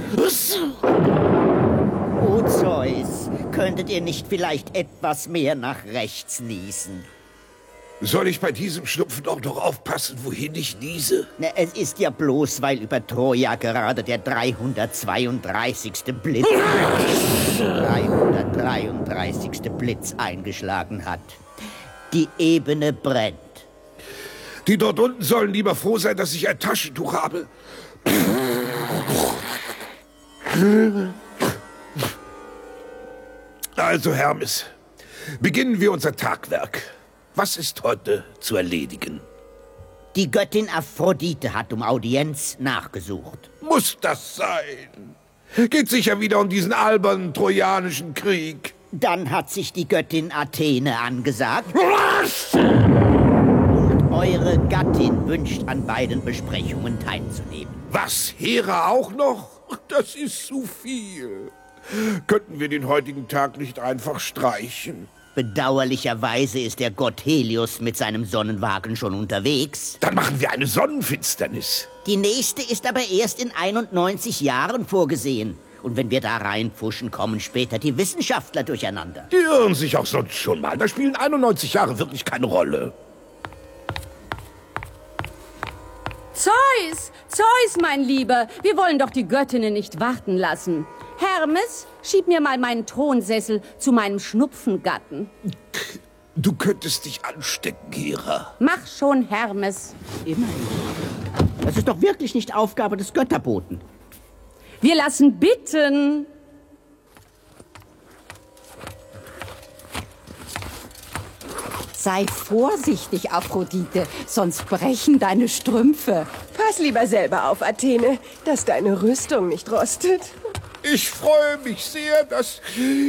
O Zeus, könntet ihr nicht vielleicht etwas mehr nach rechts niesen? Soll ich bei diesem Schnupfen auch noch aufpassen, wohin ich niese? Na, es ist ja bloß, weil über Troja gerade der 332. Blitz... 333. Blitz eingeschlagen hat. Die Ebene brennt. Die dort unten sollen lieber froh sein, dass ich ein Taschentuch habe. Also, Hermes, beginnen wir unser Tagwerk. Was ist heute zu erledigen? Die Göttin Aphrodite hat um Audienz nachgesucht. Muss das sein? Geht sicher wieder um diesen albernen trojanischen Krieg. Dann hat sich die Göttin Athene angesagt. Was? Und eure Gattin wünscht, an beiden Besprechungen teilzunehmen. Was, Hera auch noch? Das ist zu viel. Könnten wir den heutigen Tag nicht einfach streichen? Bedauerlicherweise ist der Gott Helios mit seinem Sonnenwagen schon unterwegs. Dann machen wir eine Sonnenfinsternis. Die nächste ist aber erst in 91 Jahren vorgesehen. Und wenn wir da reinpfuschen, kommen später die Wissenschaftler durcheinander. Die irren sich auch sonst schon mal. Da spielen 91 Jahre wirklich keine Rolle. Zeus! Zeus, mein Lieber! Wir wollen doch die Göttinnen nicht warten lassen. Hermes, schieb mir mal meinen Thronsessel zu meinem Schnupfengatten. Du könntest dich anstecken, Hera. Mach schon, Hermes. Immerhin. Das ist doch wirklich nicht Aufgabe des Götterboten. Wir lassen bitten. Sei vorsichtig, Aphrodite, sonst brechen deine Strümpfe. Pass lieber selber auf, Athene, dass deine Rüstung nicht rostet. Ich freue mich sehr, dass...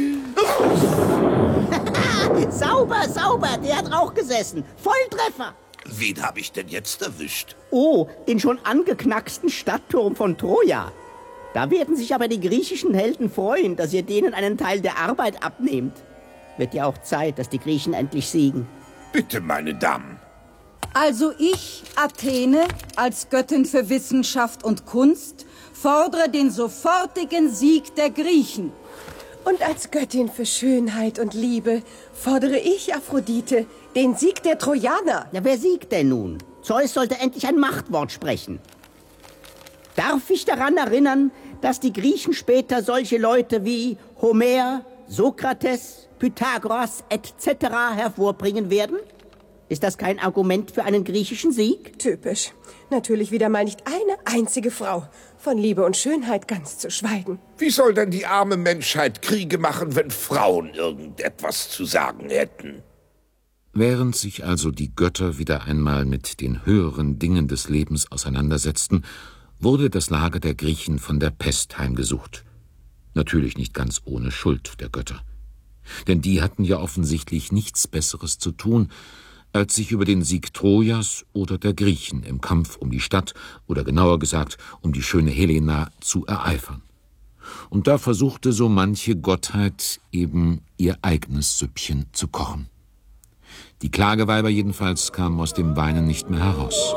Sauber, sauber, der hat auch gesessen. Volltreffer. Wen habe ich denn jetzt erwischt? Oh, den schon angeknacksten Stadtturm von Troja. Da werden sich aber die griechischen Helden freuen, dass ihr denen einen Teil der Arbeit abnehmt. Wird ja auch Zeit, dass die Griechen endlich siegen. Bitte, meine Damen. Also ich, Athene, als Göttin für Wissenschaft und Kunst, fordere den sofortigen Sieg der Griechen. Und als Göttin für Schönheit und Liebe fordere ich, Aphrodite, den Sieg der Trojaner. Ja, wer siegt denn nun? Zeus sollte endlich ein Machtwort sprechen. Darf ich daran erinnern, dass die Griechen später solche Leute wie Homer, Sokrates, Pythagoras etc. hervorbringen werden? Ist das kein Argument für einen griechischen Sieg? Typisch. Natürlich wieder mal nicht eine einzige Frau. Von Liebe und Schönheit ganz zu schweigen. Wie soll denn die arme Menschheit Kriege machen, wenn Frauen irgendetwas zu sagen hätten? Während sich also die Götter wieder einmal mit den höheren Dingen des Lebens auseinandersetzten, wurde das Lager der Griechen von der Pest heimgesucht. Natürlich nicht ganz ohne Schuld der Götter. Denn die hatten ja offensichtlich nichts Besseres zu tun, als sich über den Sieg Trojas oder der Griechen im Kampf um die Stadt, oder genauer gesagt um die schöne Helena, zu ereifern. Und da versuchte so manche Gottheit eben ihr eigenes Süppchen zu kochen. Die Klageweiber jedenfalls kamen aus dem Weinen nicht mehr heraus.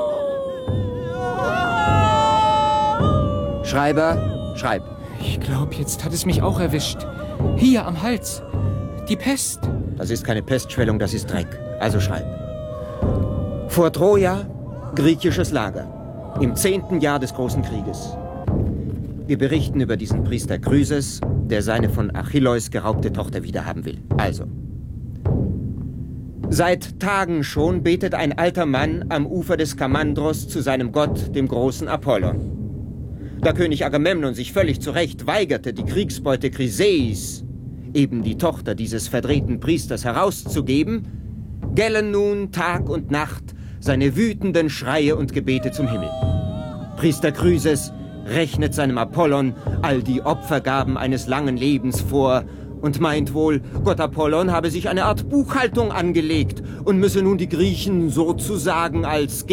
Schreiber, schreib. Ich glaube, jetzt hat es mich auch erwischt. Hier am Hals. Die Pest. Das ist keine Pestschwellung, das ist Dreck. Also schreib. Vor Troja, griechisches Lager. Im 10. Jahr des großen Krieges. Wir berichten über diesen Priester Chryses, der seine von Achilleus geraubte Tochter wiederhaben will. Also. Seit Tagen schon betet ein alter Mann am Ufer des Skamandros zu seinem Gott, dem großen Apollon. Da König Agamemnon sich völlig zu Recht weigerte, die Kriegsbeute Chryseis, eben die Tochter dieses verdrehten Priesters, herauszugeben, gellen nun Tag und Nacht seine wütenden Schreie und Gebete zum Himmel. Priester Chryses rechnet seinem Apollon all die Opfergaben eines langen Lebens vor und meint wohl, Gott Apollon habe sich eine Art Buchhaltung angelegt und müsse nun die Griechen sozusagen als